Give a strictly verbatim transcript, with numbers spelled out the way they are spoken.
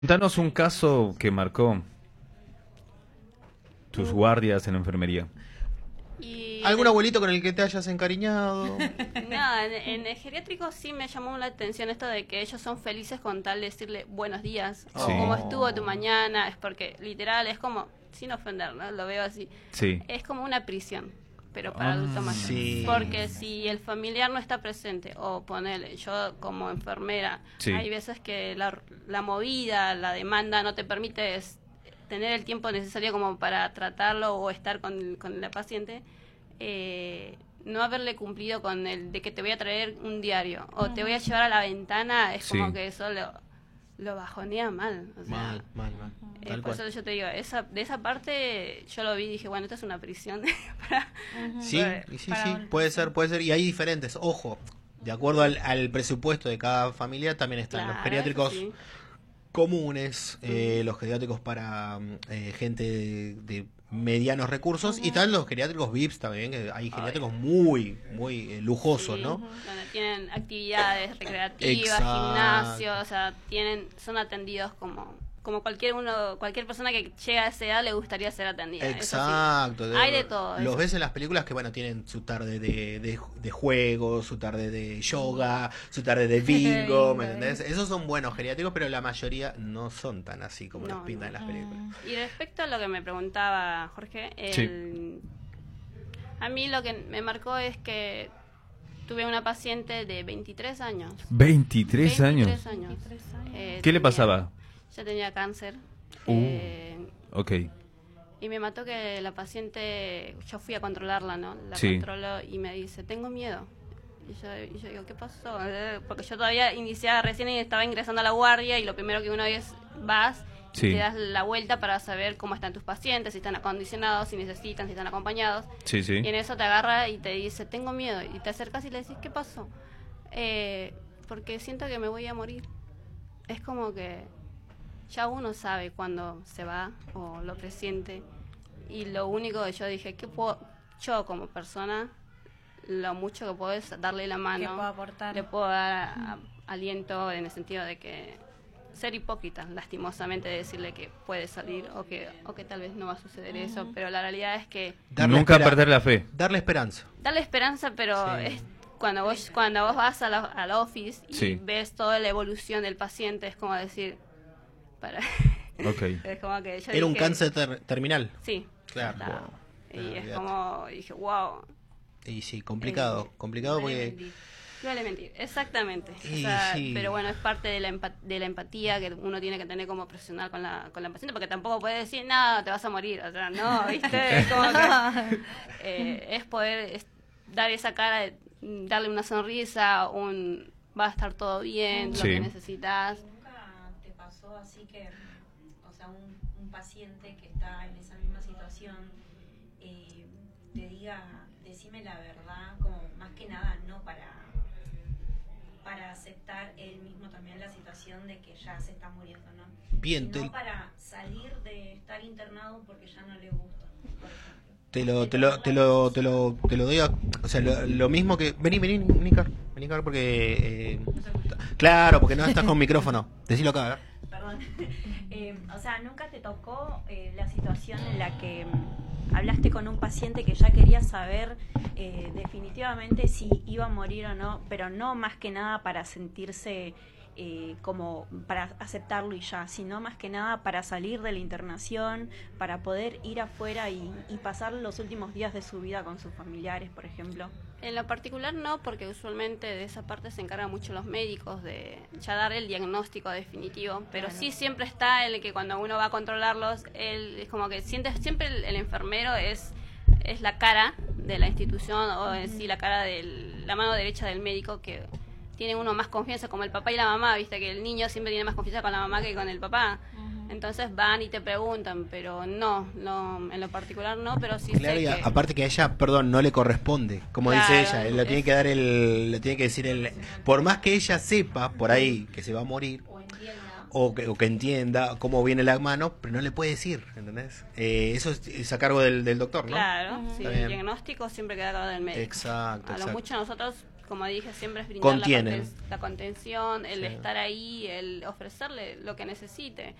Danos un caso que marcó tus guardias en la enfermería. Y ¿Algún abuelito con el que te hayas encariñado? No, en, en el geriátrico sí me llamó la atención esto de que ellos son felices con tal de decirle buenos días, o Sí. cómo estuvo tu mañana, es porque literal es como, sin ofender, ¿no? Lo veo así, Sí. es como una prisión, pero para Ah, adultos mayores. sí. Porque si el familiar no está presente, o ponele, yo como enfermera, Sí. hay veces que la, la movida, la demanda no te permite es- tener el tiempo necesario como para tratarlo o estar con, con la paciente, eh, no haberle cumplido con el de que te voy a traer un diario o te voy a llevar a la ventana, es Sí. como que eso lo, lo bajonea mal. O sea, Mal, mal, mal. eh, Tal por cual. eso yo te digo, esa, de esa parte yo lo vi y dije, bueno, esto es una prisión. para- Sí, para- y sí, para sí, adultos, puede sí. ser, puede ser. Y hay diferentes. Ojo, de acuerdo al, al presupuesto de cada familia, también están los Claro, geriátricos eso sí. comunes, eh, los geriátricos para mm, eh, gente de, de medianos recursos, y están los geriátricos V I Ps también, que hay geriátricos muy, muy eh, lujosos, Sí, ¿no? donde tienen actividades recreativas, Exacto. gimnasio, o sea, tienen, son atendidos como, como cualquier uno, cualquier persona que llega a esa edad le gustaría ser atendida. eso sí. Exacto. Hay de todo. Los eso. ves en las películas que, bueno, tienen su tarde de, de, de juego, su tarde de yoga, su tarde de bingo, ¿me Bingo, entendés? Esos son buenos geriátricos, pero la mayoría no son tan así como No, los pintan en no. las películas. Y respecto a lo que me preguntaba Jorge, el- a mí lo que me marcó es que tuve una paciente de veintitrés años. veintitrés años. veintitrés años. veintitrés años. Eh, ¿Qué le tenía- pasaba? Ya tenía cáncer. Uh. eh, Ok. Y me mató que la paciente, yo fui a controlarla, ¿no? La Sí. controló y me dice, tengo miedo. Y yo, y yo digo, ¿qué pasó? Eh, Porque yo todavía iniciaba recién y estaba ingresando a la guardia y lo primero que uno es, vas, y Sí. te das la vuelta para saber cómo están tus pacientes, si están acondicionados, si necesitan, si están acompañados. Sí, sí. Y en eso te agarra y te dice, tengo miedo. Y te acercas y le decís, ¿qué pasó? Eh, porque siento que me voy a morir. Es como que ya uno sabe cuando se va o lo presiente. Y lo único que yo dije, ¿qué puedo, yo como persona, lo mucho que puedo es darle la mano? ¿Qué puedo aportar? Le puedo dar a- a- aliento en el sentido de que ser hipócrita, lastimosamente, decirle que puede salir o que, o que tal vez no va a suceder eso. Pero la realidad es que Darle Nunca espera- perder la fe. Darle esperanza. darle esperanza, pero Sí. es cuando vos cuando vos vas a la, al office y Sí. ves toda la evolución del paciente, es como decir, para Ok. es como que yo Era un dije, cáncer ter- terminal. sí, Claro. ya está. Wow. Y Ah, es olvidate. como dije, wow, Y sí, complicado, complicado porque... duele mentir, exactamente. O Y sea, sí. pero bueno, es parte de la, empa- de la empatía que uno tiene que tener como profesional con la, con la paciente, porque tampoco puede decir, nada, te vas a morir. O sea, no, ¿viste? Es como que eh, es poder es dar esa cara, de, mm, darle una sonrisa, un va a estar todo bien, Sí. lo que necesitas. ¿Nunca te pasó así que, o sea, un, un paciente que está en esa misma situación eh, te diga, decime la verdad, como más que nada, no para, para aceptar él mismo también la situación de que ya se está muriendo, ¿no? Bien, Sino te- para salir de estar internado porque ya no le gusta, por ejemplo. Te lo, te lo, te lo, te lo, te lo doy a, o sea, lo, lo mismo que, vení, vení, vení, Car, vení, Car, porque, eh, claro, porque no estás con micrófono, decilo acá, a ver. Perdón. Eh, o sea, ¿nunca te tocó eh, la situación en la que mm, hablaste con un paciente que ya quería saber eh, definitivamente si iba a morir o no, pero no más que nada para sentirse eh, como para aceptarlo y ya, sino más que nada para salir de la internación, para poder ir afuera y, y pasar los últimos días de su vida con sus familiares, por ejemplo? En lo particular no, porque usualmente de esa parte se encargan mucho los médicos de ya dar el diagnóstico definitivo, pero Claro. sí siempre está el que cuando uno va a controlarlos, él es como que siente, siempre el, el enfermero es es la cara de la institución o en sí la cara de la mano derecha del médico que tiene uno más confianza, como el papá y la mamá, viste que el niño siempre tiene más confianza con la mamá que con el papá. Entonces van y te preguntan, pero no, no en lo particular no, pero sí Claro, sé y a- que... aparte que a ella, perdón, no le corresponde, como Claro, dice ella, él lo tiene es- que dar el, lo tiene que decir el, por más que ella sepa por ahí que se va a morir, O entienda. o que, o que entienda cómo viene la mano, pero no le puede decir, ¿entendés? Eh, eso es, es a cargo del, del doctor, ¿no? Claro, Ujú. sí, Está el bien. diagnóstico siempre queda a cargo del médico. Exacto, A lo exacto. mucho nosotros como dije, siempre es brindar la, Contienen. conten- la contención, el Sí. estar ahí, el ofrecerle lo que necesite.